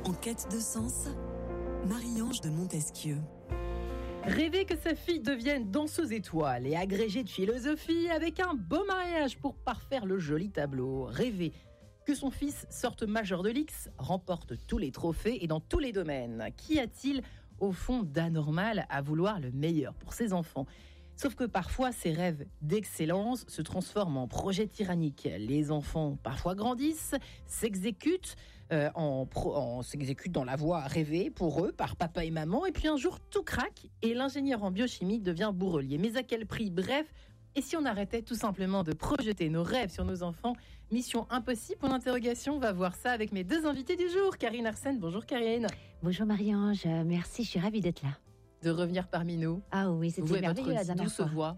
En quête de sens, Marie-Ange de Montesquieu. Rêver que sa fille devienne danseuse étoile et agrégée de philosophie avec un beau mariage pour parfaire le joli tableau. Rêver que son fils sorte major de l'X, remporte tous les trophées et dans tous les domaines. Qu'y a-t-il au fond d'anormal à vouloir le meilleur pour ses enfants ? Sauf que parfois, ces rêves d'excellence se transforment en projets tyranniques. Les enfants parfois grandissent, s'exécutent, s'exécutent dans la voie rêvée pour eux par papa et maman. Et puis un jour, tout craque et l'ingénieur en biochimie devient bourrelier. Mais à quel prix ? Bref, et si on arrêtait tout simplement de projeter nos rêves sur nos enfants ? Mission impossible, point d'interrogation. On va voir ça avec mes deux invités du jour. Karine Arsène, bonjour Karine. Bonjour Marie-Ange, merci, je suis ravie d'être là. De revenir parmi nous. Ah oui, c'était merveilleux la dernière fois. Voix.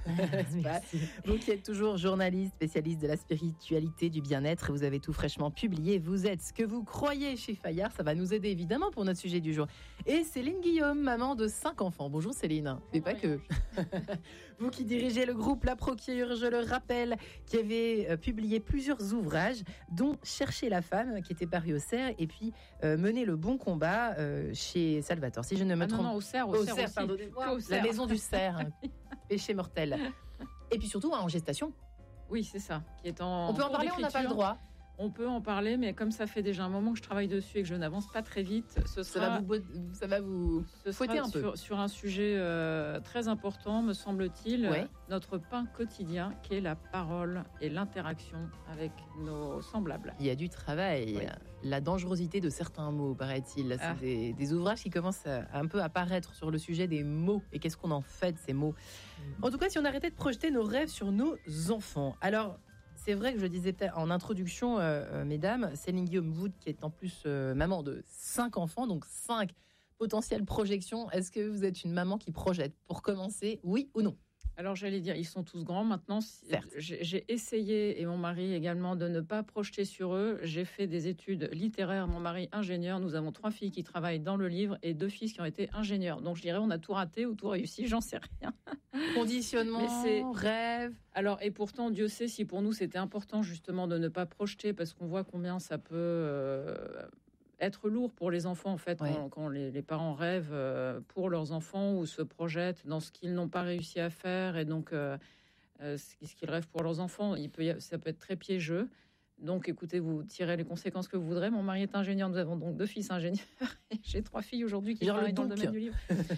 Vous qui êtes toujours journaliste, spécialiste de la spiritualité, du bien-être, et vous avez tout fraîchement publié. Vous êtes ce que vous croyez chez Fayard. Ça va nous aider évidemment pour notre sujet du jour. Et Céline Guillaume, maman de 5 enfants. Bonjour Céline. Mais pas que. Vous qui dirigez le groupe La Procure, je le rappelle, qui avait publié plusieurs ouvrages, dont Chercher la femme, qui était paru au Cerf, et puis Mener le bon combat chez Salvatore. Si je ne me trompe. Non, au Cerf, pardonnez-moi. La maison du Cerf. Péché mortel. Et puis surtout en gestation. Oui, c'est ça. Qui est en on peut en parler, on n'a pas le droit. On peut en parler, mais comme ça fait déjà un moment que je travaille dessus et que je n'avance pas très vite, ça va vous fouetter un peu. Sur un sujet très important, me semble-t-il, ouais. Notre pain quotidien, qui est la parole et l'interaction avec nos semblables. Il y a du travail. Oui. La dangerosité de certains mots, paraît-il. C'est des ouvrages qui commencent un peu à apparaître sur le sujet des mots. Et qu'est-ce qu'on en fait de ces mots ? En tout cas, si on arrêtait de projeter nos rêves sur nos enfants. Alors, c'est vrai que je disais peut-être en introduction, mesdames, Céline Guillaume, vous qui êtes en plus maman de 5 enfants, donc 5 potentielles projections. Est-ce que vous êtes une maman qui projette pour commencer, oui ou non ? Alors j'allais dire, ils sont tous grands maintenant. J'ai essayé, et mon mari également, de ne pas projeter sur eux. J'ai fait des études littéraires, mon mari ingénieur. Nous avons 3 filles qui travaillent dans le livre et 2 fils qui ont été ingénieurs. Donc je dirais, on a tout raté ou tout réussi, j'en sais rien. Conditionnement, rêve. Alors, et pourtant, Dieu sait si pour nous c'était important justement de ne pas projeter, parce qu'on voit combien ça peut être lourd pour les enfants, en fait, ouais. quand les parents rêvent pour leurs enfants ou se projettent dans ce qu'ils n'ont pas réussi à faire, et donc ce qu'ils rêvent pour leurs enfants, ça peut être très piégeux. Donc, écoutez, vous tirez les conséquences que vous voudrez. Mon mari est ingénieur, nous avons donc 2 fils ingénieurs, et j'ai 3 filles aujourd'hui qui travaillent dans le domaine du livre.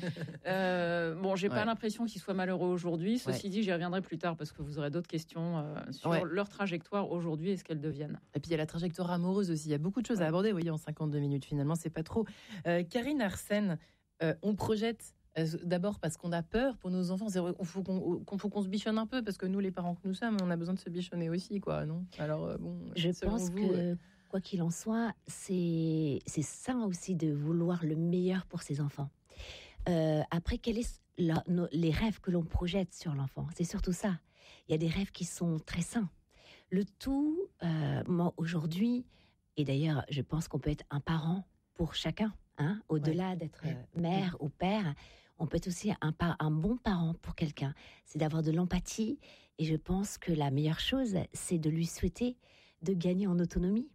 J'ai pas l'impression qu'ils soient malheureux aujourd'hui. Ceci dit, j'y reviendrai plus tard, parce que vous aurez d'autres questions sur leur trajectoire aujourd'hui et ce qu'elles deviennent. Et puis, il y a la trajectoire amoureuse aussi. Il y a beaucoup de choses à aborder, vous voyez, en 52 minutes. Finalement, c'est pas trop. Karine Arsène, on projette d'abord parce qu'on a peur pour nos enfants. Il faut qu'on se bichonne un peu, parce que nous, les parents que nous sommes, on a besoin de se bichonner aussi, quoi, non ? Alors, je pense que, quoi qu'il en soit, c'est sain aussi de vouloir le meilleur pour ses enfants. Après, quels sont les rêves que l'on projette sur l'enfant ? C'est surtout ça. Il y a des rêves qui sont très sains. Le tout, moi, aujourd'hui, et d'ailleurs, je pense qu'on peut être un parent pour chacun. Au-delà d'être mère ou père, on peut être aussi un bon parent pour quelqu'un. C'est d'avoir de l'empathie, et je pense que la meilleure chose, c'est de lui souhaiter de gagner en autonomie,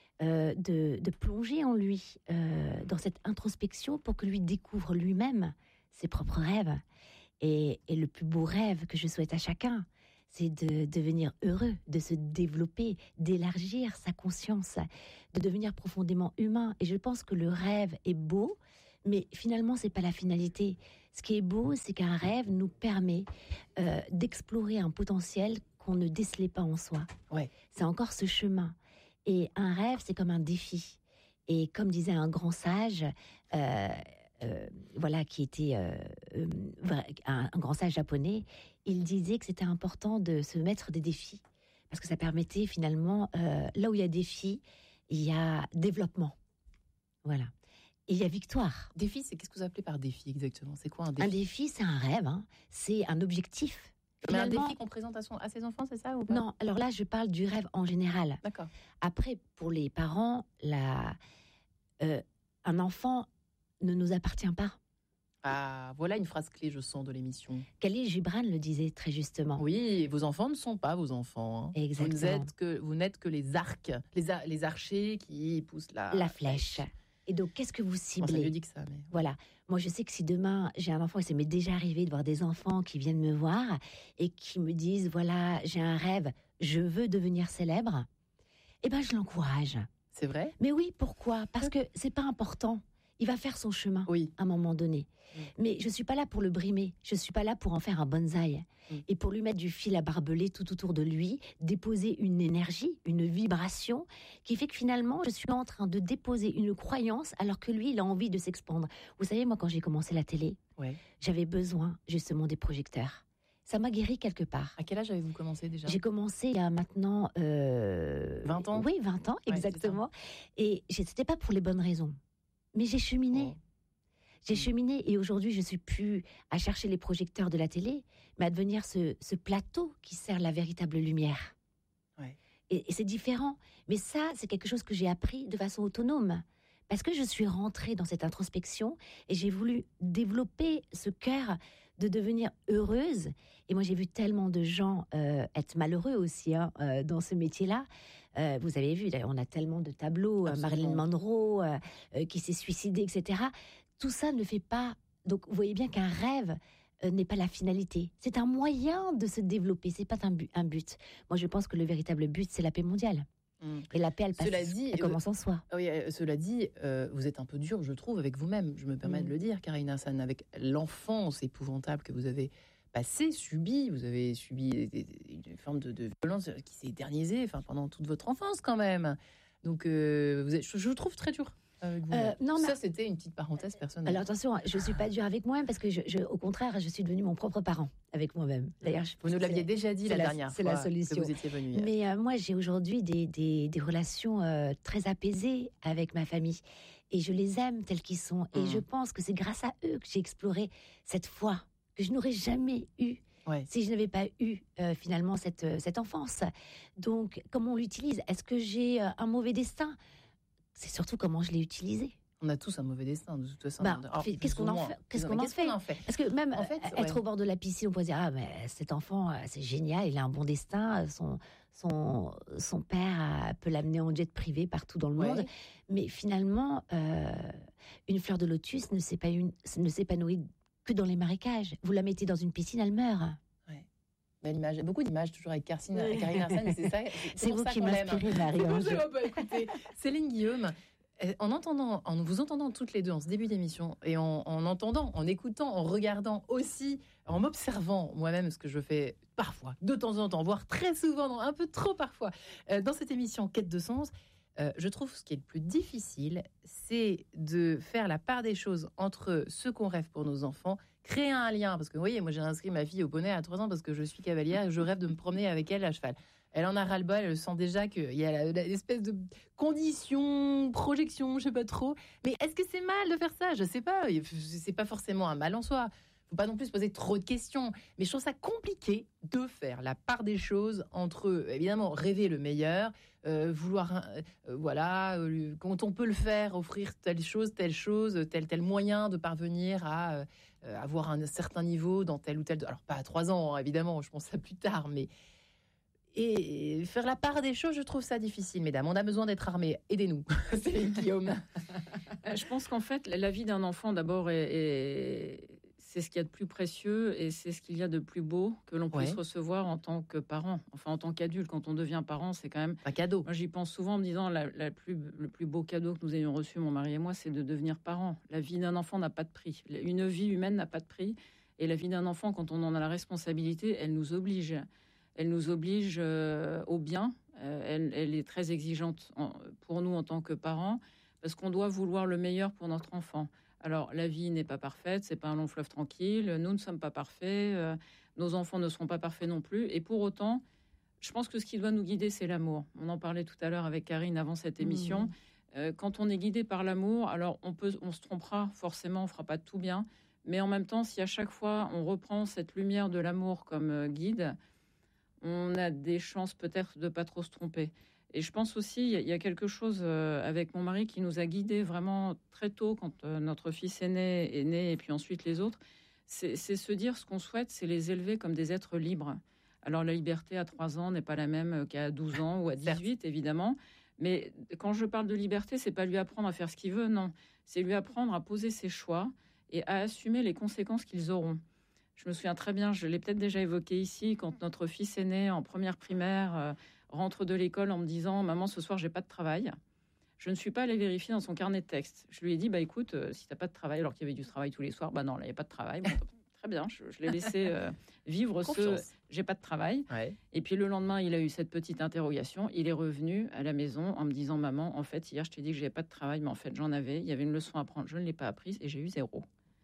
de plonger en lui dans cette introspection pour que lui découvre lui-même ses propres rêves. Et le plus beau rêve que je souhaite à chacun, c'est de devenir heureux, de se développer, d'élargir sa conscience, de devenir profondément humain. Et je pense que le rêve est beau, mais finalement, c'est pas la finalité. Ce qui est beau, c'est qu'un rêve nous permet d'explorer un potentiel qu'on ne décelait pas en soi. Ouais. C'est encore ce chemin. Et un rêve, c'est comme un défi. Et comme disait un grand sage, qui était un grand sage japonais, il disait que c'était important de se mettre des défis, parce que ça permettait finalement, là où il y a défi, il y a développement. Voilà. Et il y a victoire. Défi, c'est qu'est-ce que vous appelez par défi exactement ? C'est quoi un défi ? Un défi, c'est un rêve, c'est un objectif. Mais un défi qu'on présente à ses enfants, c'est ça ou pas ? Non, alors là, je parle du rêve en général. D'accord. Après, pour les parents, un enfant ne nous appartient pas. Ah, voilà une phrase clé, je sens, de l'émission. Khalil Gibran le disait très justement. Oui, vos enfants ne sont pas vos enfants. Hein. Exactement. Vous n'êtes que les archers qui poussent la flèche. Et donc, qu'est-ce que vous ciblez? Ça lui dit que ça, mais... Voilà. Moi, je sais que si demain, j'ai un enfant, et ça m'est déjà arrivé de voir des enfants qui viennent me voir et qui me disent, voilà, j'ai un rêve, je veux devenir célèbre, eh ben, je l'encourage. C'est vrai? Mais oui, pourquoi? Parce que c'est pas important. Il va faire son chemin à un moment donné. Mais je suis pas là pour le brimer. Je suis pas là pour en faire un bonsaï. Et pour lui mettre du fil à barbelé tout autour de lui, déposer une énergie, une vibration, qui fait que finalement, je suis en train de déposer une croyance alors que lui, il a envie de s'expandre. Vous savez, moi, quand j'ai commencé la télé, j'avais besoin justement des projecteurs. Ça m'a guéri quelque part. À quel âge avez-vous commencé déjà? J'ai commencé il y a maintenant... 20 ans? Oui, 20 ans, exactement. Et c'était pas pour les bonnes raisons. Mais j'ai cheminé. J'ai cheminé et aujourd'hui, je ne suis plus à chercher les projecteurs de la télé, mais à devenir ce plateau qui sert la véritable lumière. Et c'est différent. Mais ça, c'est quelque chose que j'ai appris de façon autonome. Parce que je suis rentrée dans cette introspection et j'ai voulu développer ce cœur de devenir heureuse. Et moi, j'ai vu tellement de gens être malheureux aussi dans ce métier-là. Vous avez vu, on a tellement de tableaux, Marilyn Monroe qui s'est suicidée, etc. Tout ça ne fait pas... Donc, vous voyez bien qu'un rêve n'est pas la finalité. C'est un moyen de se développer, c'est pas un but. Moi, je pense que le véritable but, c'est la paix mondiale. Et la paix, elle commence en soi. Oui, cela dit, vous êtes un peu dur, je trouve, avec vous-même. Je me permets de le dire, Karine Hassan, avec l'enfance épouvantable que vous avez subie. Vous avez subi une forme de violence qui s'est éternisée pendant toute votre enfance, quand même. Donc, je le trouve très dur. Ça, c'était une petite parenthèse personnelle. Alors attention, je ne suis pas dure avec moi-même parce que, au contraire, je suis devenue mon propre parent avec moi-même. D'ailleurs, vous nous l'aviez déjà dit la dernière fois. C'est la solution. Que vous étiez venue. Mais moi, j'ai aujourd'hui des relations très apaisées avec ma famille et je les aime tels qu'ils sont. Et je pense que c'est grâce à eux que j'ai exploré cette foi que je n'aurais jamais eue. Si je n'avais pas eu finalement cette enfance. Donc, comment on l'utilise? Est-ce que j'ai un mauvais destin? C'est surtout comment je l'ai utilisé. On a tous un mauvais destin, de toute façon. Qu'est-ce qu'on en fait? Parce que même être au bord de la piscine, on pourrait dire, cet enfant, c'est génial, il a un bon destin, son père peut l'amener en jet privé partout dans le monde. Mais finalement, une fleur de lotus ne s'épanouit que dans les marécages. Vous la mettez dans une piscine, elle meurt. Belle image. Beaucoup d'images toujours avec Karine Hassan, c'est ça. C'est vous qui m'inspirez, Marie-Ange. Écoutez, Céline Guillaume, en vous entendant toutes les deux en ce début d'émission, et en écoutant, en regardant aussi, en m'observant moi-même, ce que je fais parfois, de temps en temps, voire très souvent, un peu trop parfois, dans cette émission Quête de sens, je trouve ce qui est le plus difficile, c'est de faire la part des choses entre ce qu'on rêve pour nos enfants, créer un lien, parce que vous voyez, moi j'ai inscrit ma fille au poney à 3 ans parce que je suis cavalière et je rêve de me promener avec elle à cheval. Elle en a ras-le-bol, elle sent déjà qu'il y a l'espèce de condition, projection, je sais pas trop. Mais est-ce que c'est mal de faire ça? Je sais pas, c'est pas forcément un mal en soi. Faut pas non plus se poser trop de questions. Mais je trouve ça compliqué de faire la part des choses entre, évidemment, rêver le meilleur, vouloir, quand on peut le faire, offrir telle chose, tel moyen de parvenir à avoir un certain niveau dans tel ou tel... Alors, pas à 3 ans, évidemment, je pense à plus tard, mais... Et faire la part des choses, je trouve ça difficile, mesdames. On a besoin d'être armés. Aidez-nous, Céline Guillaume. Je pense qu'en fait, la vie d'un enfant, d'abord, c'est ce qu'il y a de plus précieux et c'est ce qu'il y a de plus beau que l'on puisse recevoir en tant que parent. Enfin, en tant qu'adulte, quand on devient parent, c'est quand même... un cadeau. Moi, j'y pense souvent en me disant, le plus beau cadeau que nous ayons reçu, mon mari et moi, c'est de devenir parent. La vie d'un enfant n'a pas de prix. Une vie humaine n'a pas de prix. Et la vie d'un enfant, quand on en a la responsabilité, elle nous oblige. Elle nous oblige au bien. Elle est très exigeante pour nous en tant que parents, parce qu'on doit vouloir le meilleur pour notre enfant. Alors, la vie n'est pas parfaite, c'est pas un long fleuve tranquille, nous ne sommes pas parfaits, nos enfants ne seront pas parfaits non plus. Et pour autant, je pense que ce qui doit nous guider, c'est l'amour. On en parlait tout à l'heure avec Karine avant cette émission. Quand on est guidé par l'amour, alors on se trompera forcément, on ne fera pas tout bien. Mais en même temps, si à chaque fois on reprend cette lumière de l'amour comme guide, on a des chances peut-être de ne pas trop se tromper. Et je pense aussi, il y a quelque chose avec mon mari qui nous a guidés vraiment très tôt quand notre fils est né, et puis ensuite les autres. C'est se dire ce qu'on souhaite, c'est les élever comme des êtres libres. Alors la liberté à 3 ans n'est pas la même qu'à 12 ans ou à 18, évidemment. Mais quand je parle de liberté, c'est pas lui apprendre à faire ce qu'il veut, non. C'est lui apprendre à poser ses choix et à assumer les conséquences qu'ils auront. Je me souviens très bien, je l'ai peut-être déjà évoqué ici, quand notre fils aîné en première primaire rentre de l'école en me disant « Maman, ce soir, j'ai pas de travail ». Je ne suis pas allée vérifier dans son carnet de texte. Je lui ai dit, écoute, si tu n'as pas de travail, alors qu'il y avait du travail tous les soirs, non, là, il n'y a pas de travail. Bon, très bien, je l'ai laissé vivre j'ai pas de travail. Ouais. Et puis le lendemain, il a eu cette petite interrogation. Il est revenu à la maison en me disant, maman, en fait, hier, je t'ai dit que je n'avais pas de travail, mais en fait, j'en avais. Il y avait une leçon à prendre, je ne l'ai pas apprise et j'ai eu 0.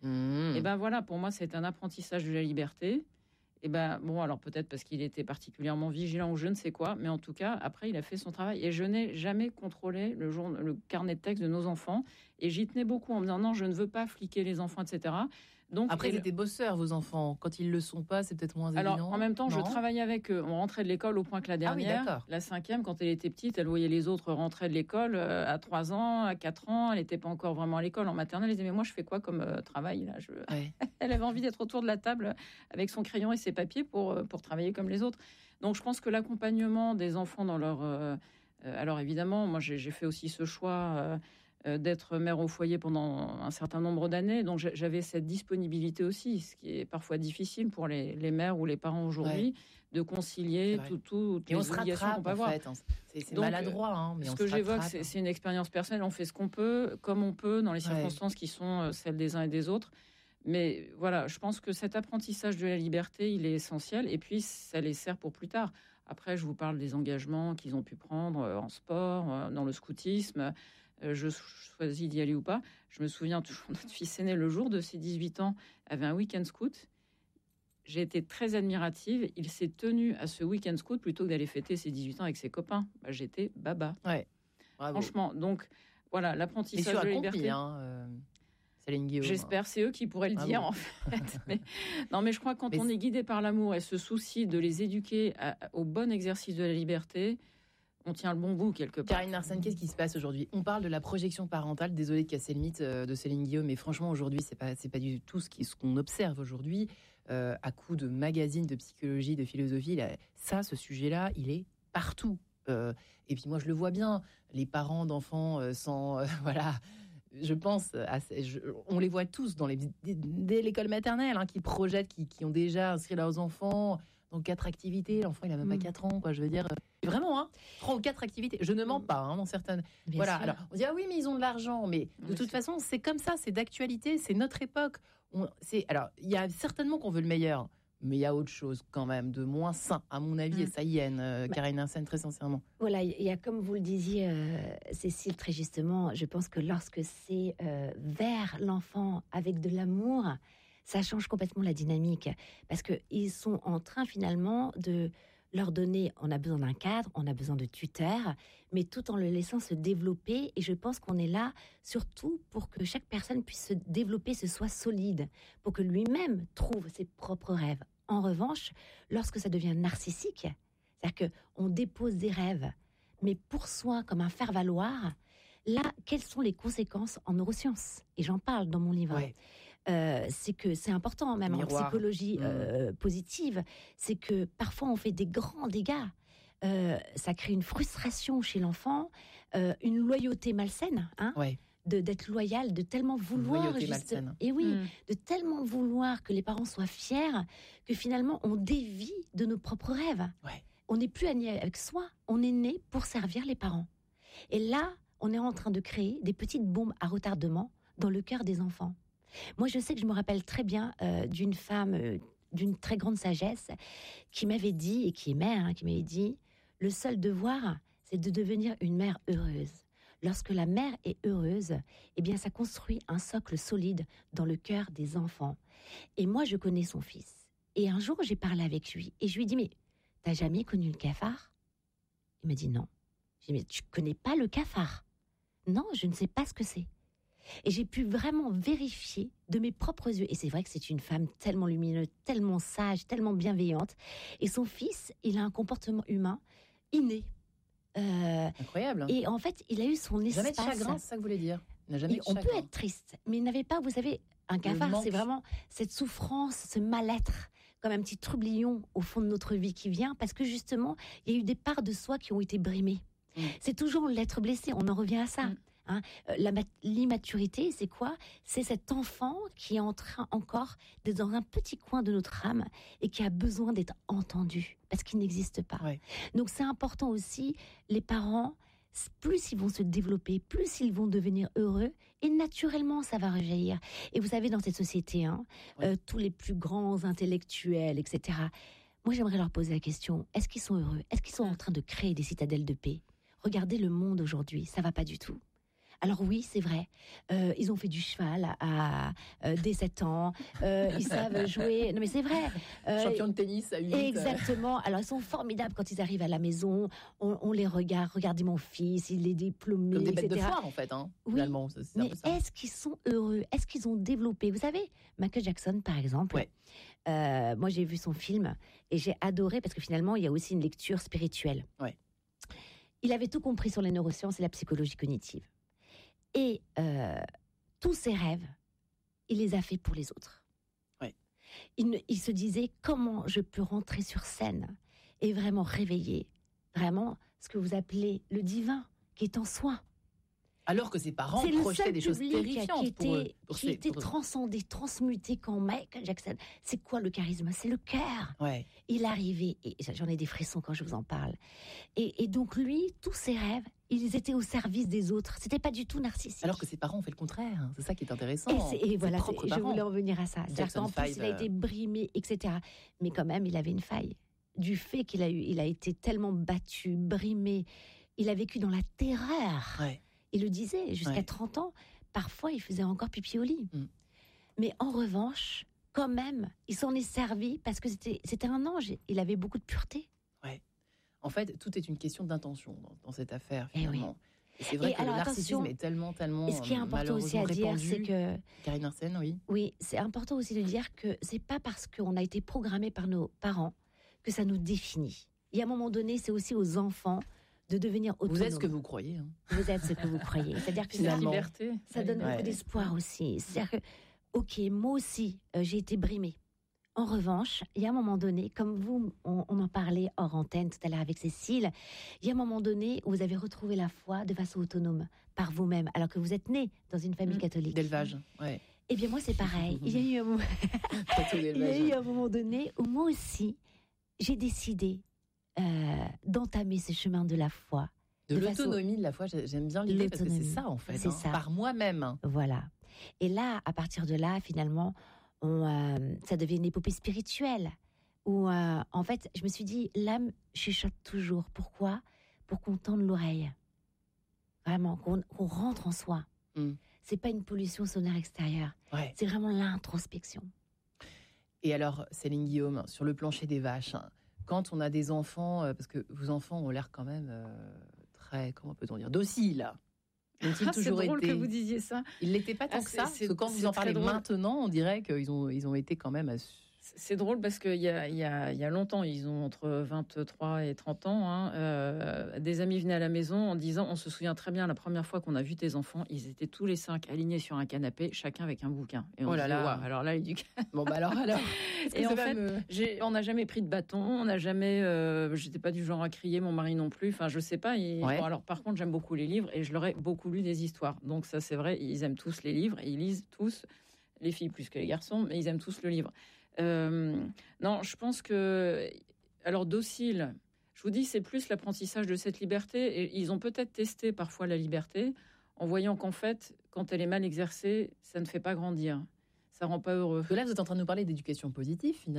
Et voilà, pour moi, c'est un apprentissage de la liberté. Et alors peut-être parce qu'il était particulièrement vigilant ou je ne sais quoi, mais en tout cas, après, il a fait son travail. Et je n'ai jamais contrôlé le carnet de texte de nos enfants. Et j'y tenais beaucoup en me disant, non, je ne veux pas fliquer les enfants, etc. Donc, après, ils étaient bosseurs, vos enfants. Quand ils ne le sont pas, c'est peut-être moins évident. Alors, en même temps, je travaillais avec eux. On rentrait de l'école au point que la dernière, la 5e, quand elle était petite, elle voyait les autres rentrer de l'école à 3 ans, à 4 ans. Elle n'était pas encore vraiment à l'école. En maternelle, elle disait, mais moi, je fais quoi comme travail là Elle avait envie d'être autour de la table avec son crayon et ses papiers pour travailler comme les autres. Donc, je pense que l'accompagnement des enfants dans leur... alors, évidemment, moi, j'ai fait aussi ce choix... d'être mère au foyer pendant un certain nombre d'années. Donc, j'avais cette disponibilité aussi, ce qui est parfois difficile pour les mères ou les parents aujourd'hui, de concilier toutes les obligations qu'on peut avoir. C'est maladroit. Mais ce que j'évoque, c'est une expérience personnelle. On fait ce qu'on peut, comme on peut, dans les circonstances qui sont celles des uns et des autres. Mais voilà, je pense que cet apprentissage de la liberté, il est essentiel. Et puis, ça les sert pour plus tard. Après, je vous parle des engagements qu'ils ont pu prendre en sport, dans le scoutisme. Je choisis d'y aller ou pas. Je me souviens toujours, notre fils aîné, le jour de ses 18 ans, avait un week-end scout. J'ai été très admirative. Il s'est tenu à ce week-end scout plutôt que d'aller fêter ses 18 ans avec ses copains. J'étais baba. Ouais. Franchement, donc voilà, l'apprentissage de la liberté. Céline Guillaume. J'espère, c'est eux qui pourraient le dire en fait. Mais je crois que quand on est guidé par l'amour et ce souci de les éduquer au bon exercice de la liberté, on tient le bon bout quelque part. Karine Mersenne, qu'est-ce qui se passe aujourd'hui ? On parle de la projection parentale. Désolée de casser le mythe de Céline Guillaume, mais franchement, aujourd'hui, c'est pas du tout ce qu'on observe aujourd'hui. À coup de magazines, de psychologie, de philosophie, ce sujet-là, il est partout. Et puis moi, je le vois bien. Les parents d'enfants sans... Je pense, on les voit tous dès l'école maternelle, qui projettent, qui ont déjà inscrit leurs enfants dans 4 activités. L'enfant, il n'a même pas 4 ans, quoi. Je veux dire, vraiment, 3 ou 4 activités. Je ne mens pas, dans certaines. Bien sûr. Alors, on dit, oui, mais ils ont de l'argent. Mais de toute façon, c'est comme ça, c'est d'actualité, c'est notre époque. Alors, il y a certainement qu'on veut le meilleur, mais il y a autre chose quand même, de moins sain, à mon avis, et ça y est, Karine Mersenne, très sincèrement. Voilà, il y a, comme vous le disiez, Cécile, très justement, je pense que lorsque c'est vers l'enfant avec de l'amour, ça change complètement la dynamique. Parce qu'ils sont en train, finalement, de leur donner, on a besoin d'un cadre, on a besoin de tuteurs, mais tout en le laissant se développer. Et je pense qu'on est là surtout pour que chaque personne puisse se développer, se soit solide, pour que lui-même trouve ses propres rêves. En revanche, lorsque ça devient narcissique, c'est-à-dire qu'on dépose des rêves, mais pour soi, comme un faire-valoir, là, quelles sont les conséquences en neurosciences ? Et j'en parle dans mon livre. Ouais. C'est que c'est important, même en psychologie positive, c'est que parfois on fait des grands dégâts. Ça crée une frustration chez l'enfant, une loyauté malsaine, d'être loyal, de tellement vouloir de tellement vouloir que les parents soient fiers que finalement on dévie de nos propres rêves. On n'est plus né avec soi, on est né pour servir les parents. Et là, on est en train de créer des petites bombes à retardement dans le cœur des enfants. Moi, je sais que je me rappelle très bien d'une femme d'une très grande sagesse qui m'avait dit, et qui est mère, qui m'avait dit, le seul devoir, c'est de devenir une mère heureuse. Lorsque la mère est heureuse, eh bien, ça construit un socle solide dans le cœur des enfants. Et moi, je connais son fils. Et un jour, j'ai parlé avec lui et je lui ai dit, mais t'as jamais connu le cafard ? Il m'a dit non. J'ai dit, mais tu connais pas le cafard ? Non, je ne sais pas ce que c'est. Et j'ai pu vraiment vérifier de mes propres yeux. Et c'est vrai que c'est une femme tellement lumineuse, tellement sage, tellement bienveillante. Et son fils, il a un comportement humain inné. Incroyable. Et en fait, il a eu son espace. Jamais de chagrin, c'est ça que vous voulez dire. On peut être triste, mais il n'avait pas, vous savez, un cafard, c'est vraiment cette souffrance, ce mal-être, comme un petit troublion au fond de notre vie qui vient, parce que justement, il y a eu des parts de soi qui ont été brimées. C'est toujours l'être blessé, on en revient à ça. Hein. L'immaturité, c'est quoi? C'est cet enfant qui est en train encore d'être dans un petit coin de notre âme et qui a besoin d'être entendu, parce qu'il n'existe pas. Ouais. Donc c'est important aussi, les parents, plus ils vont se développer, plus ils vont devenir heureux, et naturellement ça va rejaillir. Et vous savez, dans cette société, tous les plus grands intellectuels, etc., moi j'aimerais leur poser la question, est-ce qu'ils sont heureux? Est-ce qu'ils sont en train de créer des citadelles de paix? Regardez le monde aujourd'hui, ça va pas du tout. Alors oui, c'est vrai, ils ont fait du cheval dès 7 ans, ils savent jouer, non mais c'est vrai. Champion de tennis à 8. Exactement, alors ils sont formidables quand ils arrivent à la maison, on les regarde, regardez mon fils, il est diplômé, comme des bêtes etc. de foire en fait, oui, finalement. Mais est-ce qu'ils sont heureux? Est-ce qu'ils ont développé? Vous savez, Michael Jackson par exemple, moi j'ai vu son film et j'ai adoré parce que finalement il y a aussi une lecture spirituelle. Ouais. Il avait tout compris sur les neurosciences et la psychologie cognitive. Et tous ses rêves, il les a faits pour les autres. Ouais. Il se disait, comment je peux rentrer sur scène et vraiment réveiller vraiment ce que vous appelez le divin qui est en soi. Alors que ses parents projetaient des choses terrifiantes qui était transcendé, transmuté quand Michael Jackson. C'est quoi le charisme? C'est le cœur. Ouais. Il arrivait, et j'en ai des frissons quand je vous en parle. Et donc lui, tous ses rêves, ils étaient au service des autres. C'était pas du tout narcissique. Alors que ses parents ont fait le contraire. C'est ça qui est intéressant. Et voilà, je voulais en venir à ça. C'est-à-dire qu'en plus, il a été brimé, etc. Mais quand même, il avait une faille. Du fait qu'il a été tellement battu, brimé, il a vécu dans la terreur. Ouais. Il le disait, jusqu'à 30 ans, parfois il faisait encore pipi au lit. Mais en revanche, quand même, il s'en est servi parce que c'était un ange. Il avait beaucoup de pureté. Ouais. En fait, tout est une question d'intention dans cette affaire, finalement. Et c'est vrai que le narcissisme est tellement et ce qui est important aussi à dire, c'est que... Karine Mersenne, oui. Oui, c'est important aussi de dire que c'est pas parce qu'on a été programmé par nos parents que ça nous définit. Et à un moment donné, c'est aussi aux enfants de devenir autonomes. Vous êtes ce que vous croyez. Hein. Vous êtes ce que vous croyez. C'est-à-dire que ça donne beaucoup d'espoir aussi. C'est-à-dire que, ok, moi aussi, j'ai été brimée. En revanche, il y a un moment donné, comme vous, on en parlait hors antenne tout à l'heure avec Cécile, il y a un moment donné où vous avez retrouvé la foi de façon autonome, par vous-même, alors que vous êtes né dans une famille catholique. D'élevage, ouais. Eh bien, moi, c'est pareil. Il y a eu un moment donné où moi aussi, j'ai décidé d'entamer ce chemin de la foi. De l'autonomie de la foi, j'aime bien l'idée parce que c'est ça en fait, ça. Par moi-même. Voilà. Et là, à partir de là, finalement, ça devient une épopée spirituelle. Où, en fait, je me suis dit, l'âme chuchote toujours. Pourquoi? Pour qu'on tende l'oreille. Vraiment, qu'on rentre en soi. C'est pas une pollution sonore extérieure. Ouais. C'est vraiment l'introspection. Et alors, Céline Guillaume, sur le plancher des vaches, quand on a des enfants, parce que vos enfants ont l'air quand même très, comment peut-on dire, dociles. C'est drôle que vous disiez ça. Ils l'étaient pas tant que ça, parce que quand vous en parlez maintenant, on dirait qu'ils ont été quand même... C'est drôle parce qu'il y a longtemps, ils ont entre 23 et 30 ans, des amis venaient à la maison en disant, on se souvient très bien, la première fois qu'on a vu tes enfants, ils étaient tous les 5 alignés sur un canapé, chacun avec un bouquin. Et on disait, alors là, bon, bah alors. Et en fait, on n'a jamais pris de bâton, on n'a jamais... j'étais pas du genre à crier, mon mari non plus, enfin, je sais pas. Bon, alors, par contre, j'aime beaucoup les livres et je leur ai beaucoup lu des histoires. Donc ça, c'est vrai, ils aiment tous les livres, et ils lisent tous, les filles plus que les garçons, mais ils aiment tous le livre. Non, je pense que... Alors, docile, je vous dis, c'est plus l'apprentissage de cette liberté. Et ils ont peut-être testé parfois la liberté en voyant qu'en fait, quand elle est mal exercée, ça ne fait pas grandir. Ça rend pas heureux. Parce que là, vous êtes en train de nous parler d'éducation positive, finalement.